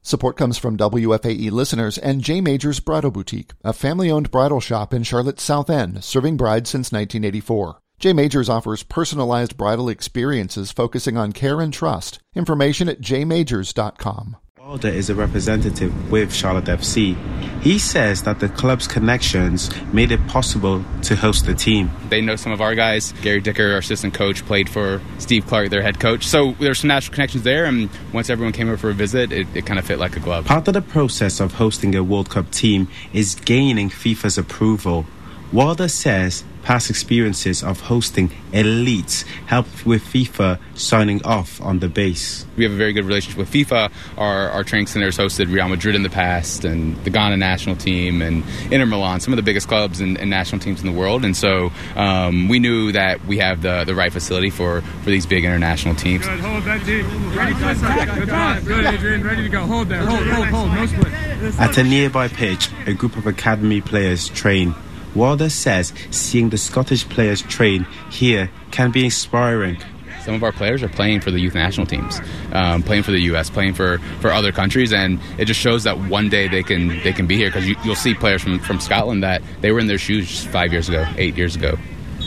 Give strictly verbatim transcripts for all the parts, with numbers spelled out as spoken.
Support comes from W F A E listeners and J. Majors Bridal Boutique, a family-owned bridal shop in Charlotte's South End, serving brides since nineteen eighty-four. J. Majors offers personalized bridal experiences focusing on care and trust. Information at j majors dot com. Wilder is a representative with Charlotte F C. He says that the club's connections made it possible to host the team. They know some of our guys. Gary Dicker, our assistant coach, played for Steve Clark, their head coach. So there's some natural connections there, and once everyone came over for a visit, it, it kind of fit like a glove. Part of the process of hosting a World Cup team is gaining FIFA's approval. Wilder says past experiences of hosting elites helped with FIFA signing off on the base. We have a very good relationship with FIFA. Our, our training centers hosted Real Madrid in the past, and the Ghana national team, and Inter Milan, some of the biggest clubs and, and national teams in the world. And so um, we knew that we have the, the right facility for, for these big international teams. Good, hold that, G. Ready for attack. Good pass. Good, Adrian. Ready to go. Hold there. Hold, hold, hold. No split. At a nearby pitch, a group of academy players train. Wilder says seeing the Scottish players train here can be inspiring. Some of our players are playing for the youth national teams, um, playing for the U S, playing for, for other countries, and it just shows that one day they can they can be here, because you, you'll see players from, from Scotland that they were in their shoes just five years ago, eight years ago.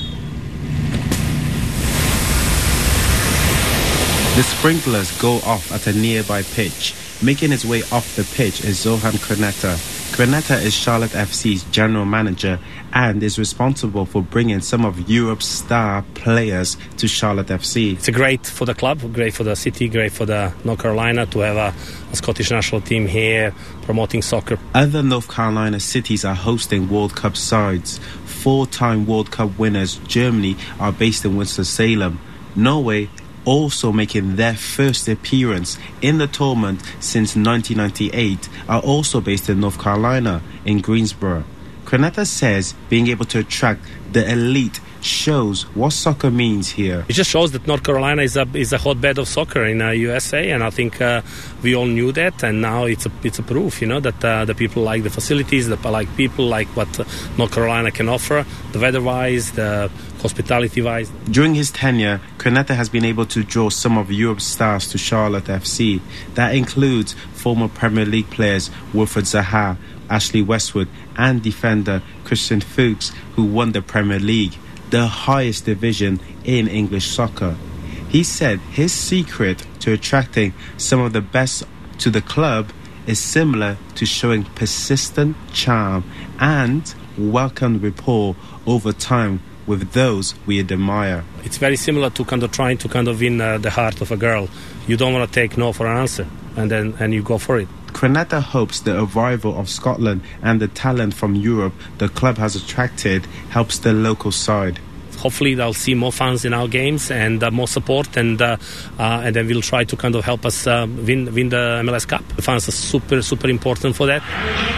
The sprinklers go off at a nearby pitch. Making his way off the pitch is Zohan Kraneta. Kraneta is Charlotte F C's general manager and is responsible for bringing some of Europe's star players to Charlotte F C. It's great for the club, great for the city, great for the North Carolina to have a, a Scottish national team here promoting soccer. Other North Carolina cities are hosting World Cup sides. Four-time World Cup winners Germany are based in Winston-Salem. Norway also making their first appearance in the tournament since nineteen ninety-eight, are also based in North Carolina, in Greensboro. Kraneta says being able to attract the elite shows what soccer means here. It just shows that North Carolina is a is a hotbed of soccer in uh, U S A, and I think uh, we all knew that, and now it's a it's a proof, you know, that uh, the people like the facilities, the like people like what uh, North Carolina can offer, the weather-wise, the hospitality-wise. During his tenure, Kraneta has been able to draw some of Europe's stars to Charlotte F C. That includes former Premier League players Wilfried Zaha, Ashley Westwood, and defender Christian Fuchs, who won the Premier League, the highest division in English soccer. He said his secret to attracting some of the best to the club is similar to showing persistent charm and welcomed rapport over time with those we admire. It's very similar to kind of trying to kind of win uh, the heart of a girl. You don't want to take no for an answer, and then and you go for it. Kraneta hopes the arrival of Scotland and the talent from Europe the club has attracted helps the local side. Hopefully they'll see more fans in our games and uh, more support, and uh, uh, and then we'll try to kind of help us uh, win win the M L S Cup. The fans are super, super important for that.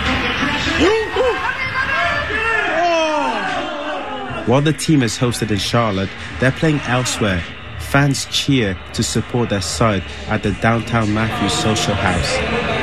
While the team is hosted in Charlotte, they're playing elsewhere. Fans cheer to support their side at the downtown Matthews Social House.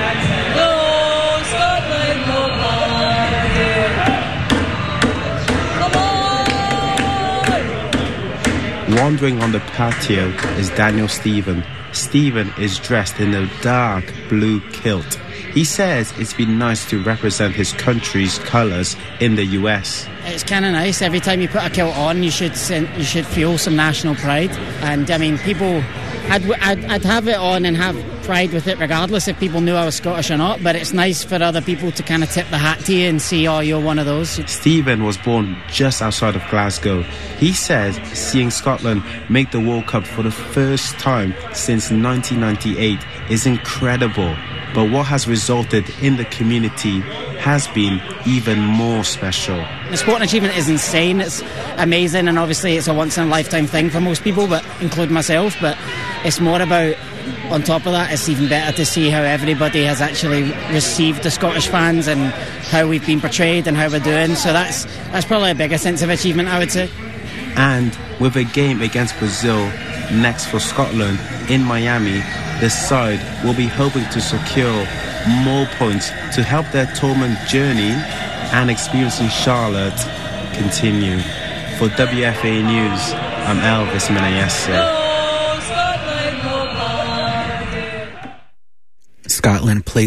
Wandering on the patio is Daniel Stephen. Stephen is dressed in a dark blue kilt. He says it's been nice to represent his country's colours in the U S. It's kind of nice. Every time you put a kilt on, you should you should feel some national pride. And I mean, people, I'd, I'd, I'd have it on and have pride with it regardless if people knew I was Scottish or not. But it's nice for other people to kind of tip the hat to you and see, oh, you're one of those. Stephen was born just outside of Glasgow. He says seeing Scotland make the World Cup for the first time since nineteen ninety-eight is incredible. But what has resulted in the community has been even more special. The sporting achievement is insane. It's amazing, and obviously it's a once-in-a-lifetime thing for most people, but including myself. But it's more about, on top of that, it's even better to see how everybody has actually received the Scottish fans and how we've been portrayed and how we're doing. So that's that's probably a bigger sense of achievement, I would say. And with a game against Brazil next for Scotland in Miami, the side will be hoping to secure more points to help their tournament journey and experience in Charlotte continue. For W F A News, I'm Elvis Menayese. Scotland plays